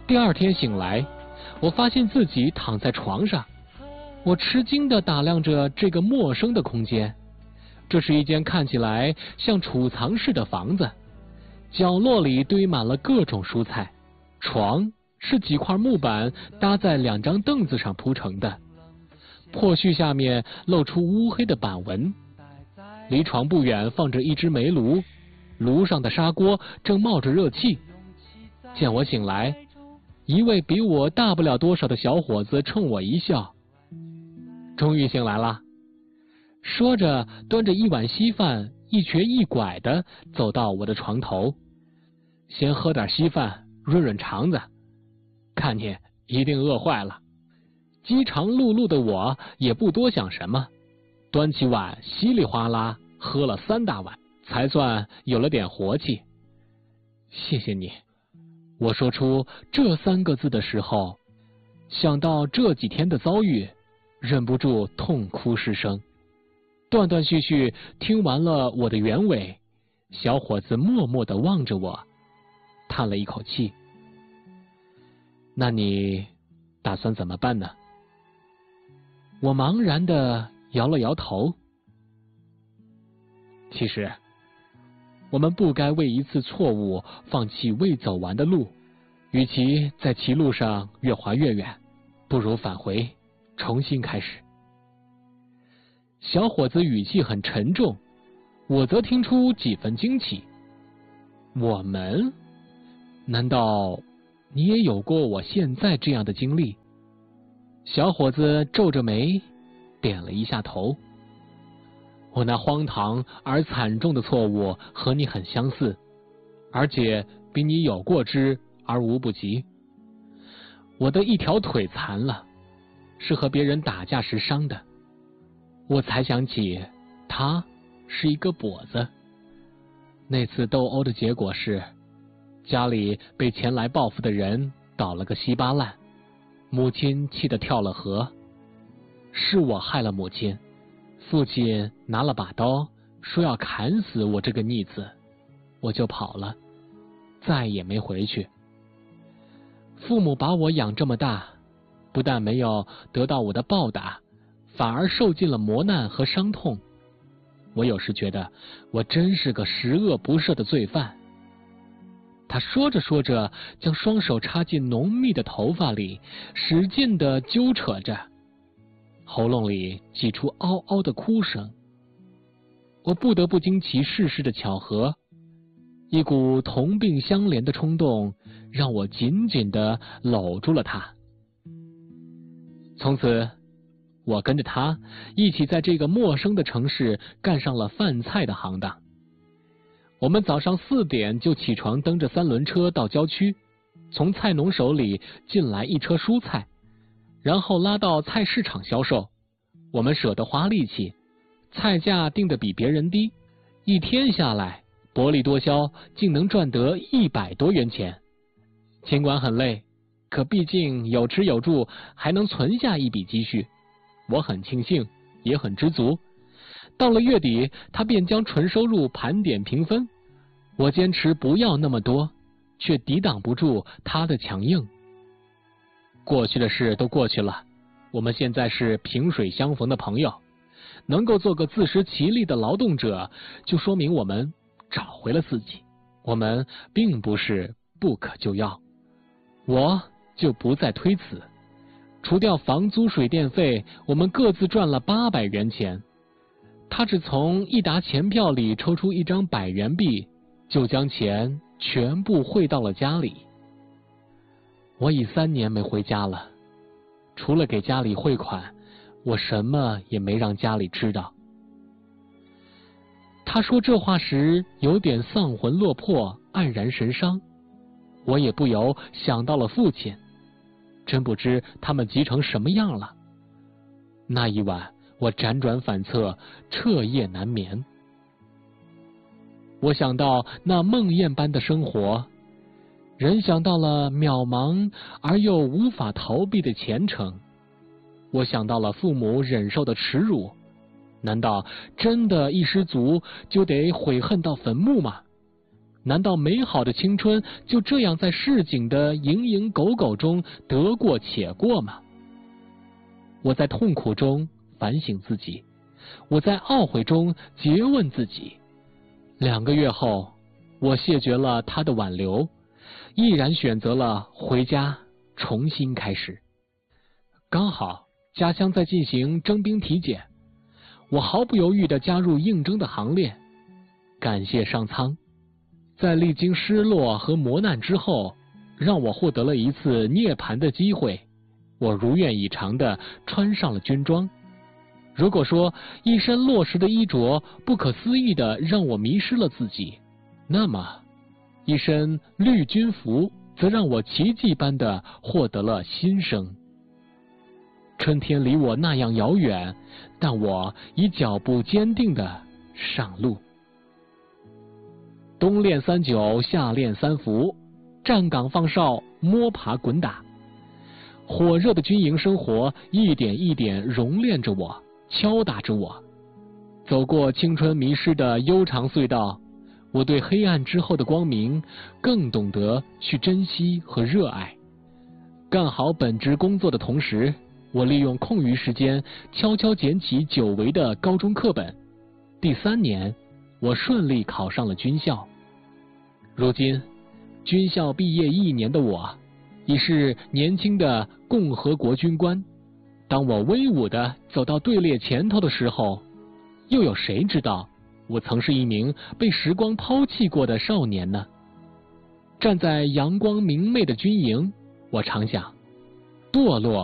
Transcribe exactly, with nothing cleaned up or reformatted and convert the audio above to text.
第二天醒来，我发现自己躺在床上，我吃惊地打量着这个陌生的空间。这是一间看起来像储藏室的房子，角落里堆满了各种蔬菜，床是几块木板搭在两张凳子上铺成的，破絮下面露出乌黑的板纹。离床不远放着一只煤炉，炉上的砂锅正冒着热气。见我醒来，一位比我大不了多少的小伙子冲我一笑：终于醒来了。说着端着一碗稀饭一瘸一拐地走到我的床头，先喝点稀饭润润肠子，看你一定饿坏了。饥肠辘辘的我也不多想什么，端起碗稀里哗啦喝了三大碗，才算有了点活气。谢谢你。我说出这三个字的时候，想到这几天的遭遇，忍不住痛哭失声。断断续续听完了我的原委，小伙子默默地望着我，叹了一口气。那你打算怎么办呢？我茫然地摇了摇头。其实我们不该为一次错误放弃未走完的路，与其在歧路上越滑越远，不如返回，重新开始。小伙子语气很沉重，我则听出几分惊奇。我们？难道你也有过我现在这样的经历？小伙子皱着眉，点了一下头。我那荒唐而惨重的错误和你很相似，而且比你有过之而无不及。我的一条腿残了，是和别人打架时伤的。我才想起他是一个跛子。那次斗殴的结果是，家里被前来报复的人倒了个稀巴烂，母亲气得跳了河。是我害了母亲，父亲拿了把刀说要砍死我这个逆子，我就跑了，再也没回去。父母把我养这么大，不但没有得到我的报答，反而受尽了磨难和伤痛。我有时觉得我真是个十恶不赦的罪犯。他说着说着，将双手插进浓密的头发里，使劲地揪扯着，喉咙里挤出嗷嗷的哭声。我不得不惊奇世事的巧合，一股同病相怜的冲动让我紧紧地搂住了他。从此我跟着他一起在这个陌生的城市干上了贩菜的行当。我们早上四点就起床，蹬着三轮车到郊区，从菜农手里进来一车蔬菜，然后拉到菜市场销售。我们舍得花力气，菜价定得比别人低，一天下来薄利多销，竟能赚得一百多元钱。尽管很累，可毕竟有吃有住，还能存下一笔积蓄。我很庆幸，也很知足。到了月底，他便将纯收入盘点平分。我坚持不要那么多，却抵挡不住他的强硬。过去的事都过去了，我们现在是萍水相逢的朋友。能够做个自食其力的劳动者，就说明我们找回了自己。我们并不是不可救药。我就不再推辞。除掉房租水电费，我们各自赚了八百元钱。他只从一沓钱票里抽出一张百元币，就将钱全部汇到了家里。我已三年没回家了，除了给家里汇款，我什么也没让家里知道。他说这话时有点丧魂落魄，黯然神伤。我也不由想到了父亲，真不知他们急成什么样了。那一晚我辗转反侧，彻夜难眠。我想到那梦魇般的生活，人想到了渺茫而又无法逃避的前程。我想到了父母忍受的耻辱，难道真的一失足就得悔恨到坟墓吗？ 难道美好的青春就这样在市井的蝇营狗苟中得过且过吗？我在痛苦中反省自己，我在懊悔中诘问自己。两个月后，我谢绝了他的挽留，毅然选择了回家重新开始。刚好家乡在进行征兵体检，我毫不犹豫地加入应征的行列。感谢上苍，在历经失落和磨难之后，让我获得了一次涅槃的机会。我如愿以偿地穿上了军装。如果说一身落实的衣着不可思议地让我迷失了自己，那么一身绿军服则让我奇迹般地获得了新生。春天离我那样遥远，但我已脚步坚定地上路。冬练三九，夏练三伏，站岗放哨，摸爬滚打。火热的军营生活一点一点熔炼着我，敲打着我。走过青春迷失的悠长隧道，我对黑暗之后的光明更懂得去珍惜和热爱。干好本职工作的同时，我利用空余时间悄悄捡起久违的高中课本。第三年，我顺利考上了军校。如今，军校毕业一年的我，已是年轻的共和国军官。当我威武地走到队列前头的时候，又有谁知道我曾是一名被时光抛弃过的少年呢？站在阳光明媚的军营，我常想，堕落